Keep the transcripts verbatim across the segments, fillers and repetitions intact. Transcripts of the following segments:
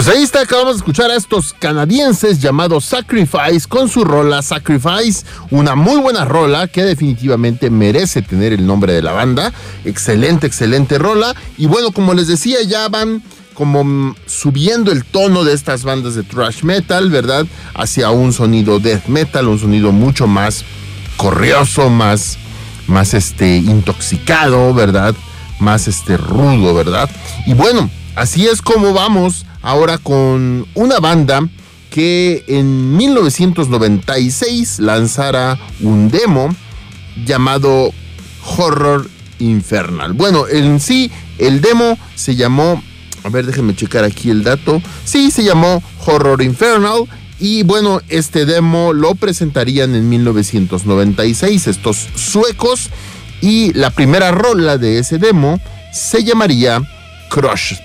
Pues ahí está, acabamos de escuchar a estos canadienses llamados Sacrifice con su rola Sacrifice, una muy buena rola que definitivamente merece tener el nombre de la banda. Excelente, excelente rola. Y bueno, como les decía, ya van como subiendo el tono de estas bandas de thrash metal, ¿verdad? Hacia un sonido death metal, un sonido mucho más corrioso, más, más este, intoxicado, ¿verdad? Más este, rudo, ¿verdad? Y bueno, así es como vamos ahora con una banda que en mil novecientos noventa y seis lanzara un demo llamado Horror Infernal. Bueno, en sí, el demo se llamó, a ver, déjenme checar aquí el dato. Sí, se llamó Horror Infernal. Y bueno, este demo lo presentarían en mil novecientos noventa y seis estos suecos. Y la primera rola de ese demo se llamaría Crushed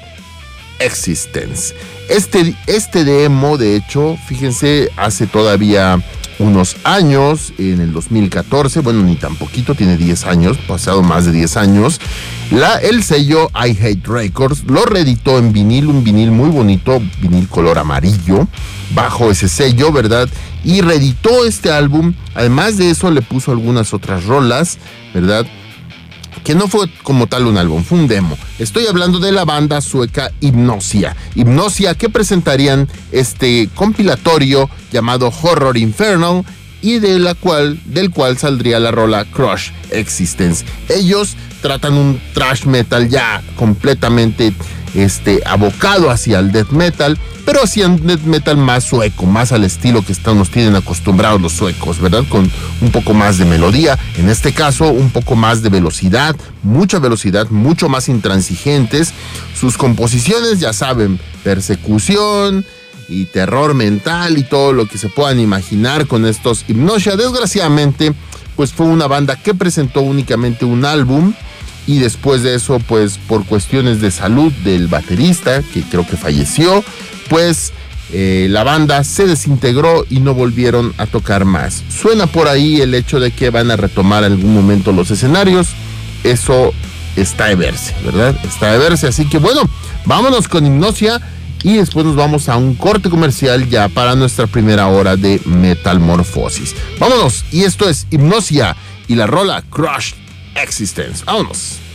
Existence. Este, este demo, de hecho, fíjense, hace todavía unos años, en el dos mil catorce, bueno, ni tan poquito, tiene diez años, pasado más de diez años, la, el sello I Hate Records lo reeditó en vinil, un vinil muy bonito, vinil color amarillo, bajo ese sello, ¿verdad? Y reeditó este álbum. Además de eso, le puso algunas otras rolas, ¿verdad? Que no fue como tal un álbum, fue un demo. Estoy hablando de la banda sueca Hypnosia. Hypnosia, que presentarían este compilatorio llamado Horror Infernal y de la cual, del cual saldría la rola Crush Existence. Ellos tratan un thrash metal ya completamente este, abocado hacia el death metal, pero hacia un death metal más sueco, más al estilo que están, nos tienen acostumbrados los suecos, ¿verdad? Con un poco más de melodía, en este caso un poco más de velocidad, mucha velocidad, mucho más intransigentes. Sus composiciones, ya saben, persecución y terror mental y todo lo que se puedan imaginar con estos Hypnosia. Desgraciadamente, pues fue una banda que presentó únicamente un álbum. Y después de eso, pues por cuestiones de salud del baterista, que creo que falleció, pues eh, la banda se desintegró y no volvieron a tocar más. Suena por ahí el hecho de que van a retomar en algún momento los escenarios. Eso está de verse, ¿verdad? Está de verse. Así que bueno, vámonos con Hypnosia y después nos vamos a un corte comercial ya para nuestra primera hora de Metalmorfosis. Vámonos, y esto es Hypnosia y la rola Crushed Existence. Vámonos.